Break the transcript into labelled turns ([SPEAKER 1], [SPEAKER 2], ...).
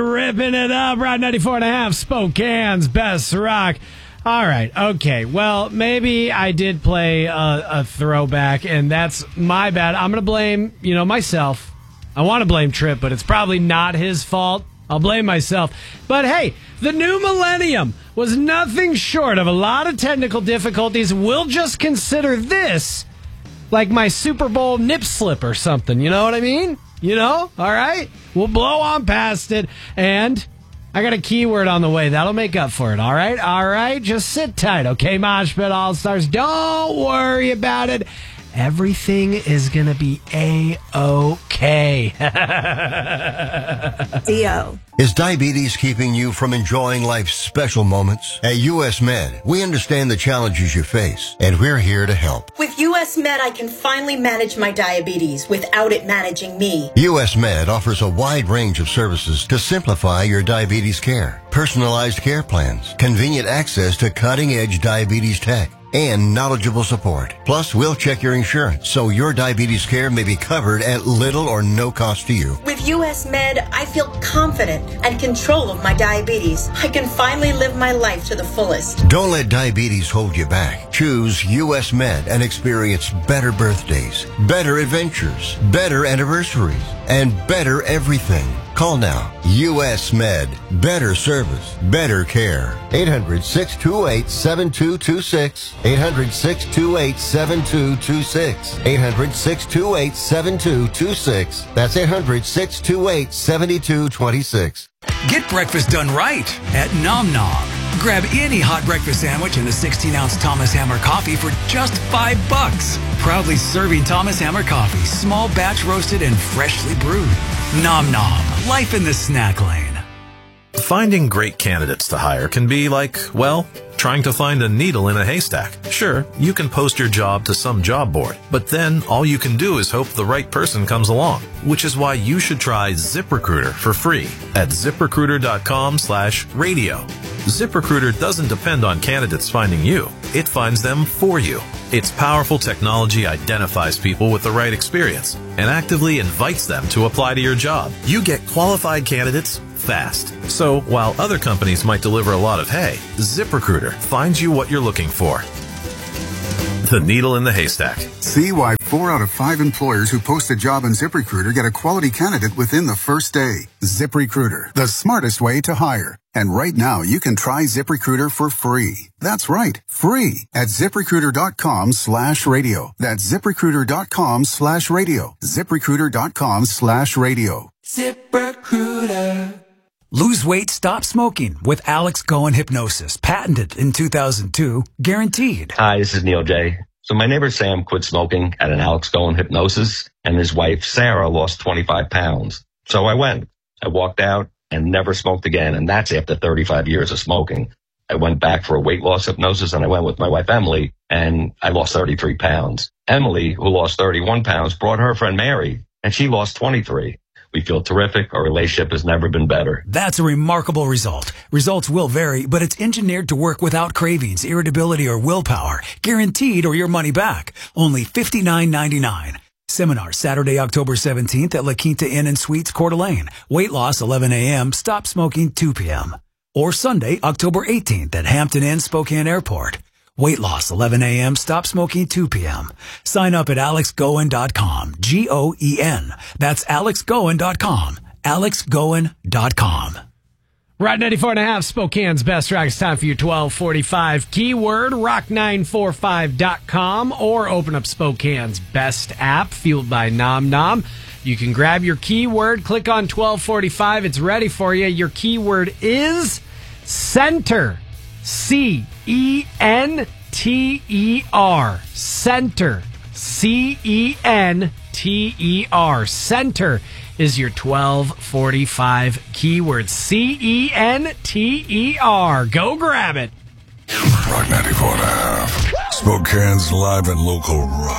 [SPEAKER 1] Ripping it up, Rock 94.5, Spokane's best rock. All right, okay. Well, maybe I did play a throwback, and that's my bad. I'm going to blame, myself. I want to blame Trip, but it's probably not his fault. I'll blame myself. But hey, the new millennium was nothing short of a lot of technical difficulties. We'll just consider this like my Super Bowl nip slip or something. You know what I mean? All right? We'll blow on past it, and I got a keyword on the way. That'll make up for it, all right? All right? Just sit tight, okay, Mosh Pit All-Stars? Don't worry about it. Everything is going to be A-OK.
[SPEAKER 2] D.O.
[SPEAKER 3] Is diabetes keeping you from enjoying life's special moments? At U.S. Med, we understand the challenges you face, and we're here to help.
[SPEAKER 2] With U.S. Med, I can finally manage my diabetes without it managing me.
[SPEAKER 3] U.S. Med offers a wide range of services to simplify your diabetes care. Personalized care plans, convenient access to cutting-edge diabetes tech, and knowledgeable support. Plus, we'll check your insurance so your diabetes care may be covered at little or no cost to you.
[SPEAKER 2] With U.S. Med, I feel confident and control of my diabetes. I can finally live my life to the fullest.
[SPEAKER 3] Don't let diabetes hold you back. Choose U.S. Med and experience better birthdays, better adventures, better anniversaries, and better everything. Call now. U.S. Med. Better service. Better care. 800-628-7226. 800-628-7226. 800-628-7226. That's 800-628-7226.
[SPEAKER 4] Get breakfast done right at Nom Nom. Grab any hot breakfast sandwich and a 16-ounce Thomas Hammer coffee for just $5. Proudly serving Thomas Hammer coffee, small batch roasted and freshly brewed. Nom Nom, life in the snack lane.
[SPEAKER 5] Finding great candidates to hire can be like, well, trying to find a needle in a haystack. Sure, you can post your job to some job board, but then all you can do is hope the right person comes along, which is why you should try ZipRecruiter for free at ZipRecruiter.com/radio. ZipRecruiter doesn't depend on candidates finding you. It finds them for you. Its powerful technology identifies people with the right experience and actively invites them to apply to your job. You get qualified candidates fast. So while other companies might deliver a lot of hay, ZipRecruiter finds you what you're looking for. The needle in the haystack.
[SPEAKER 6] See why 4 out of 5 employers who post a job on ZipRecruiter get a quality candidate within the first day. ZipRecruiter, the smartest way to hire. And right now, you can try ZipRecruiter for free. That's right, free at ZipRecruiter.com/radio. That's ZipRecruiter.com/radio. ZipRecruiter.com/radio.
[SPEAKER 4] ZipRecruiter. Lose weight, stop smoking with Alex Goen Hypnosis. Patented in 2002. Guaranteed.
[SPEAKER 7] Hi, this is Neil J. So my neighbor Sam quit smoking at an Alex Goen Hypnosis, and his wife Sarah lost 25 pounds. So I went. I walked out and never smoked again, and that's after 35 years of smoking. I went back for a weight loss hypnosis, and I went with my wife Emily, and I lost 33 pounds. Emily, who lost 31 pounds, brought her friend Mary, and she lost 23. We feel terrific. Our relationship has never been better.
[SPEAKER 4] That's a remarkable result. Results will vary, but it's engineered to work without cravings, irritability, or willpower. Guaranteed or your money back. Only $59.99. Seminar Saturday, October 17th at La Quinta Inn and Suites, Coeur d'Alene. Weight loss 11 a.m., stop smoking 2 p.m. Or Sunday, October 18th at Hampton Inn, Spokane Airport. Weight loss 11 a.m., stop smoking 2 p.m. Sign up at alexgoen.com. G-O-E-N. That's alexgoen.com. alexgoen.com.
[SPEAKER 1] Rock 94.5, Spokane's best rock. It's time for your 1245 keyword, rock945.com, or open up Spokane's best app, fueled by Nom Nom. You can grab your keyword, click on 1245. It's ready for you. Your keyword is center. C-E-N-T-E-R. Center. C-E-N-T-E-R. Center is your 1245 keyword. C-E-N-T-E-R. Go grab it.
[SPEAKER 8] Rock 94.5. Spokane's live and local rock.